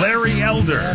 Larry Elder.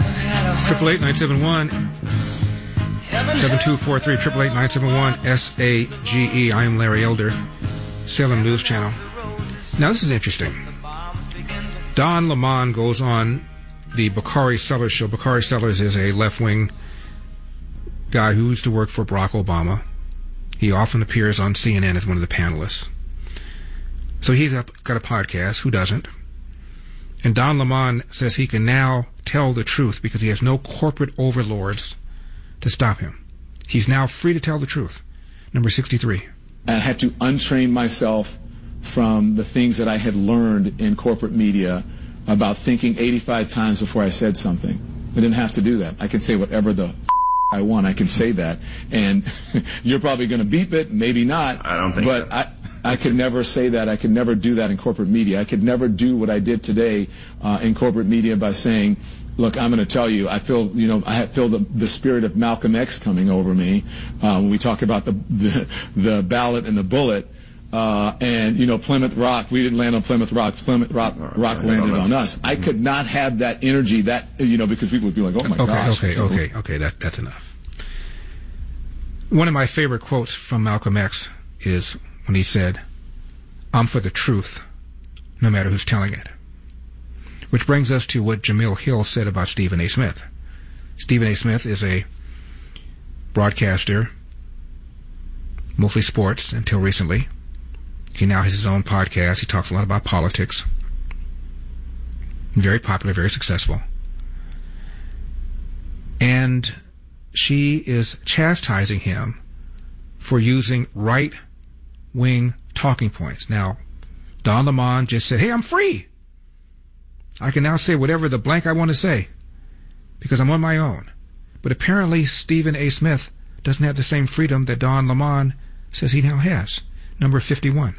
888-971-7243, 888-971-SAGE. I am Larry Elder, Salem News Channel. Now, this is interesting. Don Lemon goes on the Bakari Sellers show. Bakari Sellers is a left-wing guy who used to work for Barack Obama. He often appears on CNN as one of the panelists. So he's got a podcast. Who doesn't? And Don Lemon says he can now tell the truth because he has no corporate overlords to stop him. He's now free to tell the truth. Number 63. I had to untrain myself from the things that I had learned in corporate media about thinking 85 times before I said something. I didn't have to do that. I can say whatever the I want. I can say that. And you're probably going to beep it, maybe not. I don't think so. But I could never say that. I could never do that in corporate media. I could never do what I did today in corporate media by saying, look, I'm going to tell you, I feel the spirit of Malcolm X coming over me when we talk about the ballot and the bullet. And, Plymouth Rock, we didn't land on Plymouth Rock. Plymouth Rock landed on us. I could not have that energy, because people would be like, oh, my gosh. Okay, that's enough. One of my favorite quotes from Malcolm X is when he said, I'm for the truth, no matter who's telling it. Which brings us to what Jamil Hill said about Stephen A. Smith. Stephen A. Smith is a broadcaster, mostly sports until recently. He now has his own podcast. He talks a lot about politics. Very popular, very successful. And she is chastising him for using right-wing talking points. Now, Don Lemon just said, hey, I'm free. I can now say whatever the blank I want to say because I'm on my own. But apparently Stephen A. Smith doesn't have the same freedom that Don Lemon says he now has. Number 51.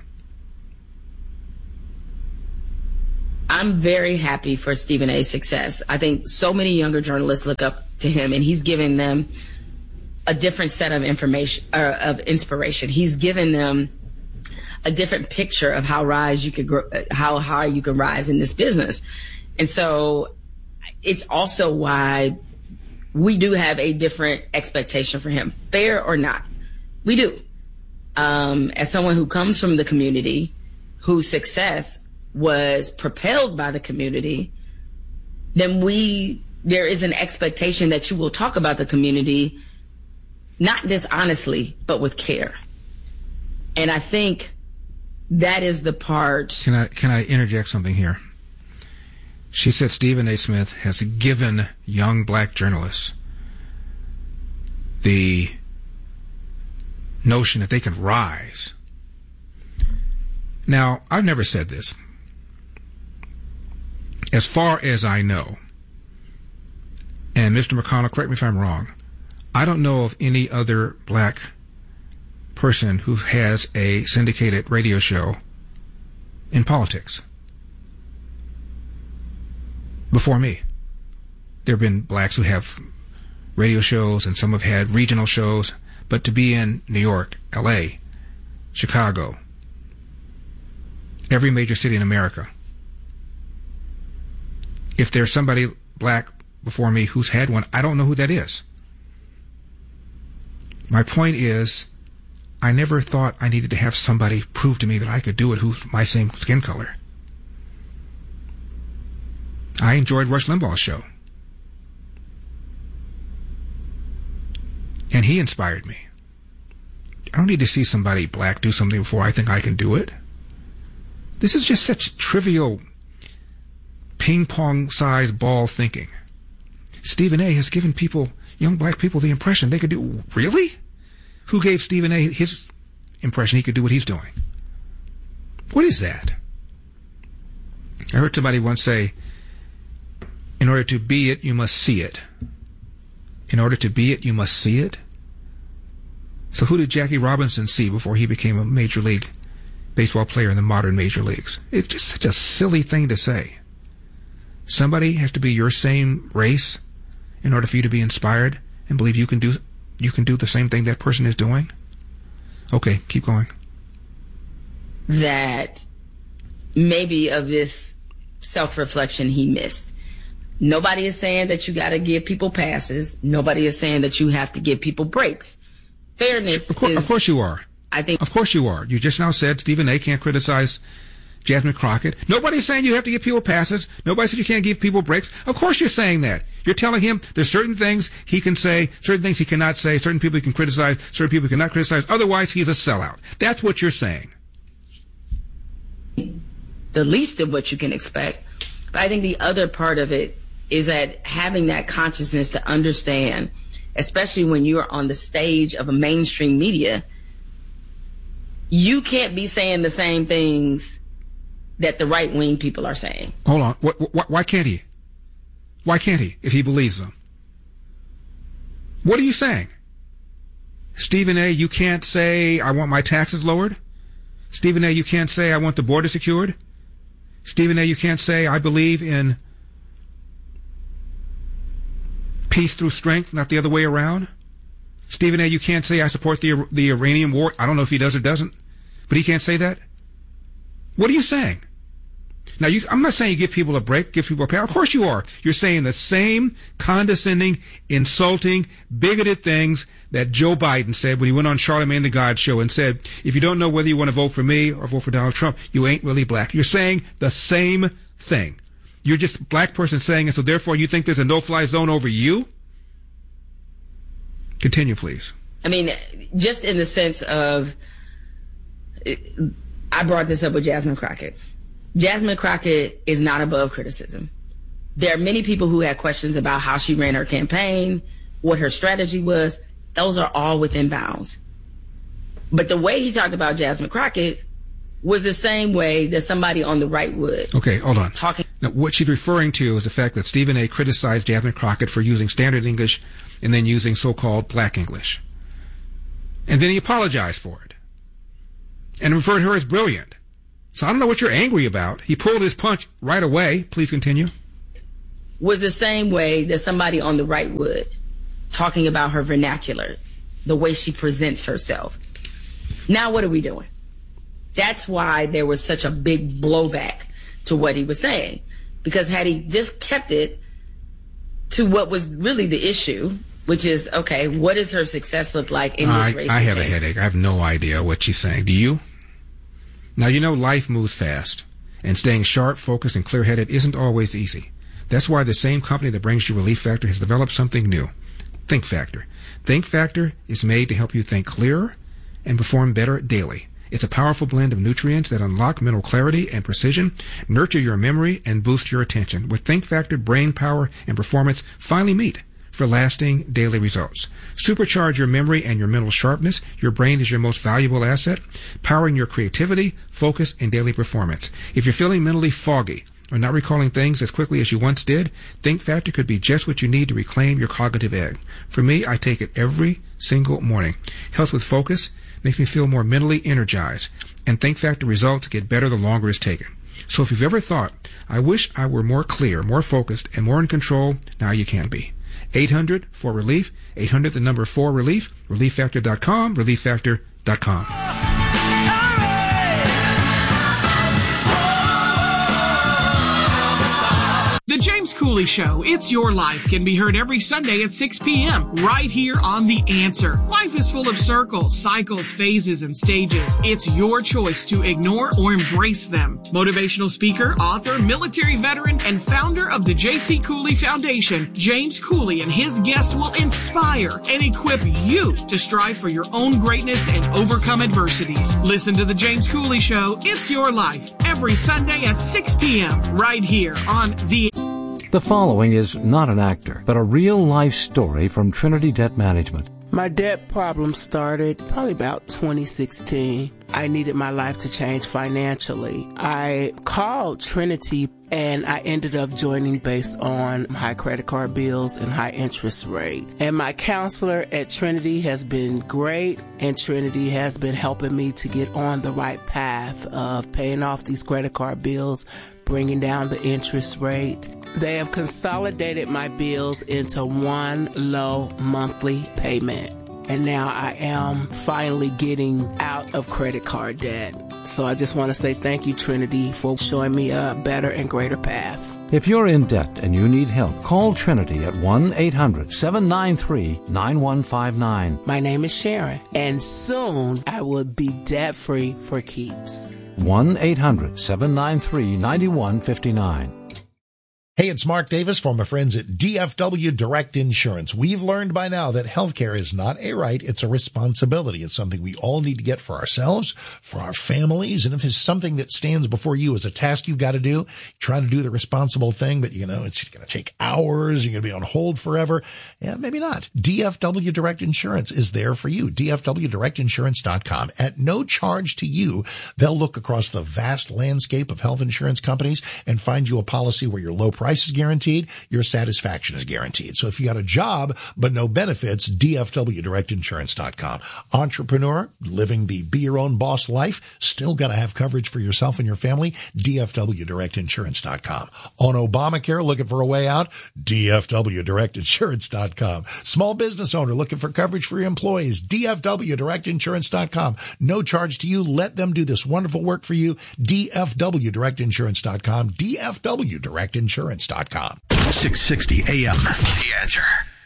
I'm very happy for Stephen A's success. I think so many younger journalists look up to him, and he's giving them a different set of information or of inspiration. He's given them a different picture of how high you can rise in this business. And so it's also why we do have a different expectation for him, fair or not. We do. As someone who comes from the community, whose success was propelled by the community, then there is an expectation that you will talk about the community, not dishonestly, but with care. And I think that is the part. Can I interject something here? She said Stephen A. Smith has given young black journalists the notion that they can rise. Now, I've never said this. As far as I know, and Mr. McConnell, correct me if I'm wrong, I don't know of any other black person who has a syndicated radio show in politics before me. There have been blacks who have radio shows, and some have had regional shows, but to be in New York, L.A., Chicago, every major city in America, if there's somebody black before me who's had one, I don't know who that is. My point is, I never thought I needed to have somebody prove to me that I could do it who's my same skin color. I enjoyed Rush Limbaugh's show. And he inspired me. I don't need to see somebody black do something before I think I can do it. This is just such trivial ping-pong-sized ball thinking. Stephen A. has given people, young black people, the impression they could do. Really? Who gave Stephen A. his impression he could do what he's doing? What is that? I heard somebody once say, in order to be it, you must see it. In order to be it, you must see it? So who did Jackie Robinson see before he became a major league baseball player in the modern major leagues? It's just such a silly thing to say. Somebody has to be your same race in order for you to be inspired and believe you can do the same thing that person is doing? Okay, keep going. That maybe of this self-reflection he missed. Nobody is saying that you got to give people passes. Nobody is saying that you have to give people breaks. Fairness Of course you are. I think. Of course you are. You just now said Stephen A. can't criticize Jasmine Crockett. Nobody's saying you have to give people passes. Nobody said you can't give people breaks. Of course you're saying that. You're telling him there's certain things he can say, certain things he cannot say, certain people he can criticize, certain people he cannot criticize. Otherwise, he's a sellout. That's what you're saying. The least of what you can expect. But I think the other part of it is that having that consciousness to understand, especially when you're on the stage of a mainstream media, you can't be saying the same things that the right-wing people are saying. Hold on. Why can't he? Why can't he, if he believes them? What are you saying? Stephen A., you can't say, I want my taxes lowered? Stephen A., you can't say, I want the border secured? Stephen A., you can't say, I believe in peace through strength, not the other way around? Stephen A., you can't say, I support the Iranian war. I don't know if he does or doesn't, but he can't say that? What are you saying? Now, I'm not saying you give people a break, give people a pass. Of course you are. You're saying the same condescending, insulting, bigoted things that Joe Biden said when he went on Charlamagne the God show and said, if you don't know whether you want to vote for me or vote for Donald Trump, you ain't really black. You're saying the same thing. You're just a black person saying it, so therefore you think there's a no-fly zone over you? Continue, please. I mean, just in the sense of, I brought this up with Jasmine Crockett. Jasmine Crockett is not above criticism. There are many people who had questions about how she ran her campaign, what her strategy was. Those are all within bounds. But the way he talked about Jasmine Crockett was the same way that somebody on the right would. Okay, hold on. Now, what she's referring to is the fact that Stephen A. criticized Jasmine Crockett for using standard English and then using so-called black English. And then he apologized for it and referred her as brilliant. So I don't know what you're angry about. He pulled his punch right away. Please continue. Was the same way that somebody on the right would, talking about her vernacular, the way she presents herself. Now what are we doing? That's why there was such a big blowback to what he was saying. Because had he just kept it to what was really the issue, which is, okay, what does her success look like in this race? I have a headache. I have no idea what she's saying. Do you? Now, you know life moves fast, and staying sharp, focused, and clear-headed isn't always easy. That's why the same company that brings you Relief Factor has developed something new, Think Factor. Think Factor is made to help you think clearer and perform better daily. It's a powerful blend of nutrients that unlock mental clarity and precision, nurture your memory, and boost your attention. With Think Factor, brain power and performance finally meet for lasting daily results. Supercharge your memory and your mental sharpness. Your brain is your most valuable asset, powering your creativity, focus, and daily performance. If you're feeling mentally foggy or not recalling things as quickly as you once did, Think Factor could be just what you need to reclaim your cognitive edge. For me, I take it every single morning. Helps with focus, makes me feel more mentally energized, and Think Factor results get better the longer it's taken. So if you've ever thought, I wish I were more clear, more focused, and more in control, now you can be. 800-4RELIEF, 800 the number 4RELIEF, ReliefFactor.com, ReliefFactor.com. The James Cooley Show, It's Your Life, can be heard every Sunday at 6 p.m. right here on The Answer. Life is full of circles, cycles, phases, and stages. It's your choice to ignore or embrace them. Motivational speaker, author, military veteran, and founder of the J.C. Cooley Foundation, James Cooley and his guests will inspire and equip you to strive for your own greatness and overcome adversities. Listen to The James Cooley Show, It's Your Life, every Sunday at 6 p.m. right here on The The following is not an actor, but a real-life story from Trinity Debt Management. My debt problem started probably about 2016. I needed my life to change financially. I called Trinity and I ended up joining based on high credit card bills and high interest rate. And my counselor at Trinity has been great, and Trinity has been helping me to get on the right path of paying off these credit card bills, bringing down the interest rate. They have consolidated my bills into one low monthly payment. And now I am finally getting out of credit card debt. So I just want to say thank you, Trinity, for showing me a better and greater path. If you're in debt and you need help, call Trinity at 1-800-793-9159. My name is Sharon, and soon I will be debt-free for keeps. 1-800-793-9159. Hey, it's Mark Davis from my friends at DFW Direct Insurance. We've learned by now that healthcare is not a right, it's a responsibility. It's something we all need to get for ourselves, for our families, and if it's something that stands before you as a task you've got to do, try to do the responsible thing, but it's going to take hours, you're going to be on hold forever. Yeah, maybe not. DFW Direct Insurance is there for you. DFWDirectInsurance.com. At no charge to you, they'll look across the vast landscape of health insurance companies and find you a policy where your low price is guaranteed, your satisfaction is guaranteed. So if you got a job but no benefits, DFWDirectInsurance.com. Entrepreneur, living the be your own boss life, still got to have coverage for yourself and your family, DFWDirectInsurance.com. On Obamacare, looking for a way out, DFWDirectInsurance.com. Small business owner looking for coverage for your employees, DFWDirectInsurance.com. No charge to you. Let them do this wonderful work for you, DFWDirectInsurance.com, DFWDirectInsurance.com. 660 AM. The Answer.